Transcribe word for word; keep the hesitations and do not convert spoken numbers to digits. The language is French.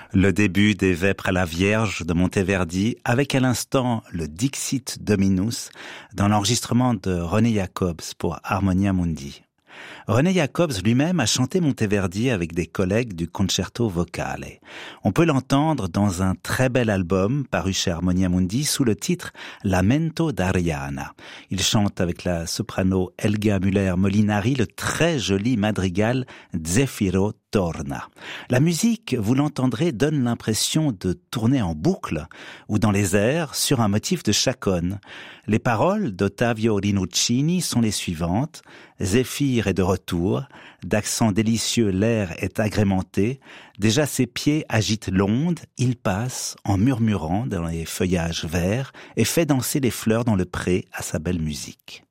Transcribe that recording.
Le début des Vêpres à la Vierge de Monteverdi, avec à l'instant le Dixit Dominus, dans l'enregistrement de René Jacobs pour Harmonia Mundi. René Jacobs lui-même a chanté Monteverdi avec des collègues du Concerto Vocale. On peut l'entendre dans un très bel album paru chez Harmonia Mundi sous le titre Lamento d'Ariana. Il chante avec la soprano Helga Müller-Molinari le très joli madrigal Zefiro Torna. La musique, vous l'entendrez, donne l'impression de tourner en boucle ou dans les airs sur un motif de chaconne. Les paroles d'Ottavio Rinuccini sont les suivantes. Zéphyr est de retour, d'accent délicieux l'air est agrémenté, déjà ses pieds agitent l'onde, il passe en murmurant dans les feuillages verts et fait danser les fleurs dans le pré à sa belle musique.